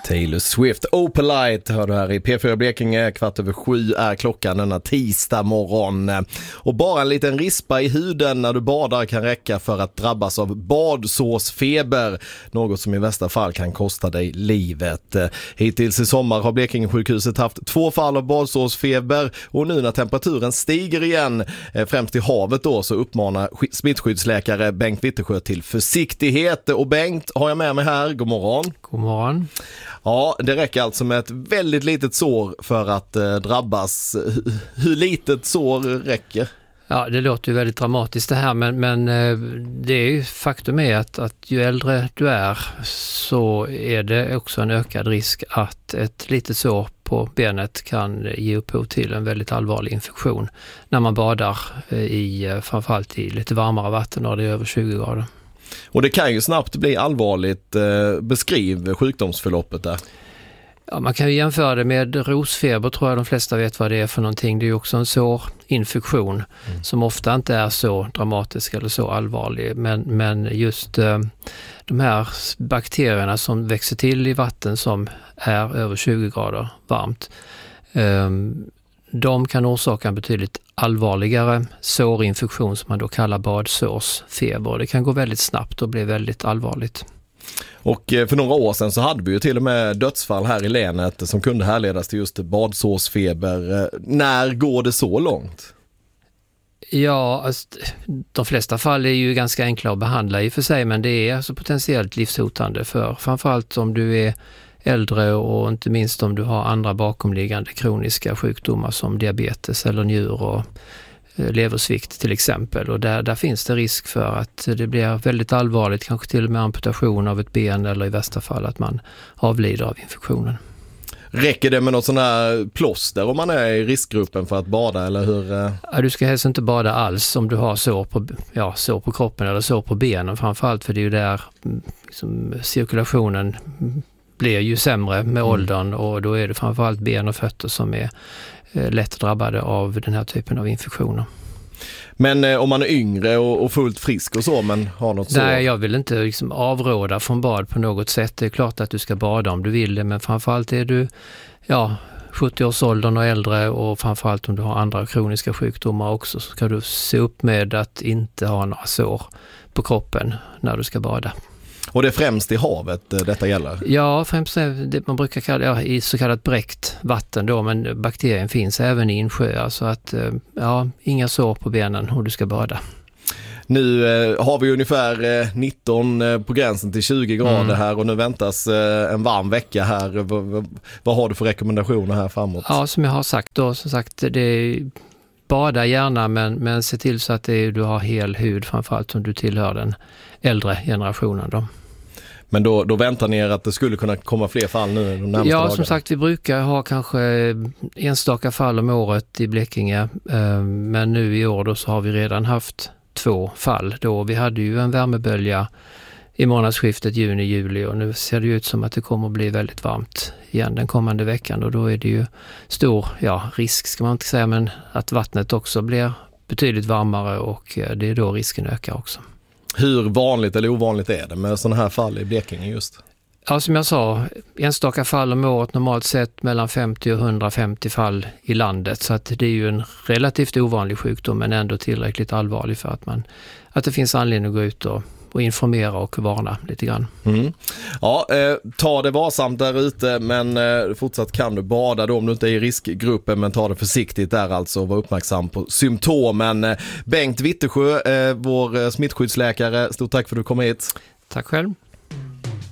Taylor Swift, Opalite hör du här i P4 Blekinge. 6:15 är klockan denna tisdag morgon. Och bara en liten rispa i huden när du badar kan räcka för att drabbas av badsårsfeber. Något som i värsta fall kan kosta dig livet. Hittills i sommar har Blekinge-sjukhuset haft 2 fall av badsårsfeber. Och nu när temperaturen stiger igen, främst i havet då, så uppmanar smittskyddsläkare Bengt Wittersjö till försiktighet. Och Bengt har jag med mig här. God morgon. God morgon. Ja, det räcker alltså med ett väldigt litet sår för att drabbas. Hur litet sår räcker? Ja, det låter ju väldigt dramatiskt det här, men det är ju faktum är att ju äldre du är så är det också en ökad risk att ett litet sår på benet kan ge upphov till en väldigt allvarlig infektion när man badar framförallt i lite varmare vatten och det är över 20 grader. Och det kan ju snabbt bli allvarligt. Beskriv sjukdomsförloppet där. Ja, man kan ju jämföra det med rosfeber, tror jag de flesta vet vad det är för någonting. Det är ju också en sårinfektion som ofta inte är så dramatisk eller så allvarlig. Men just de här bakterierna som växer till i vatten som är över 20 grader varmt, de kan orsaka en betydligt allvarligare sårinfektion som man då kallar badsårsfeber. Det kan gå väldigt snabbt och bli väldigt allvarligt. Och för några år sedan så hade vi ju till och med dödsfall här i länet som kunde härledas till just badsårsfeber. När går det så långt? Ja, alltså, de flesta fall är ju ganska enkla att behandla i och för sig, men det är alltså potentiellt livshotande för framförallt om du är äldre och inte minst om du har andra bakomliggande kroniska sjukdomar som diabetes eller njur och leversvikt till exempel. Och där finns det risk för att det blir väldigt allvarligt, kanske till och med amputation av ett ben eller i värsta fall att man avlider av infektionen. Räcker det med något sån här plåster om man är i riskgruppen för att bada eller hur? Ja, du ska helst inte bada alls om du har sår på kroppen eller sår på benen framförallt, för det är ju där liksom, cirkulationen blir ju sämre med åldern och då är det framförallt ben och fötter som är lätt drabbade av den här typen av infektioner. Men om man är yngre och fullt frisk och så, men har något så? Nej, jag vill inte liksom avråda från bad på något sätt. Det är klart att du ska bada om du vill det, men framförallt är du 70-årsåldern och äldre och framförallt om du har andra kroniska sjukdomar också så ska du se upp med att inte ha några sår på kroppen när du ska bada. Och det är främst i havet detta gäller? Ja, främst det man brukar kalla i så kallat bräckt vatten då, men bakterien finns även i insjöar så att inga sår på benen och du ska bada. Nu har vi ungefär 19 på gränsen till 20 grader här och nu väntas en varm vecka här. Vad har du för rekommendationer här framåt? Ja, som jag har sagt då, som sagt, bada gärna men se till så att du har hel hud, framförallt om du tillhör den äldre generationen då. Men då väntar ni er att det skulle kunna komma fler fall nu de närmaste dagarna? Ja, som sagt, vi brukar ha kanske enstaka fall om året i Blekinge. Men nu i år då så har vi redan haft 2 fall. Vi hade ju en värmebölja i månadsskiftet juni-juli och nu ser det ut som att det kommer att bli väldigt varmt igen den kommande veckan. Och då är det ju stor risk, ska man inte säga, men att vattnet också blir betydligt varmare och det är då risken ökar också. Hur vanligt eller ovanligt är det med sådana här fall i Blekinge just? Ja, som jag sa, enstaka fall om året, normalt sett mellan 50 och 150 fall i landet. Så att det är ju en relativt ovanlig sjukdom men ändå tillräckligt allvarlig för att det finns anledning att gå ut och informera och varna lite grann. Ja, ta det varsamt där ute men fortsatt kan du bada då om du inte är i riskgruppen, men ta det försiktigt där alltså och var uppmärksam på symptomen. Bengt Wittersjö, vår smittskyddsläkare, stort tack för att du kom hit. Tack själv.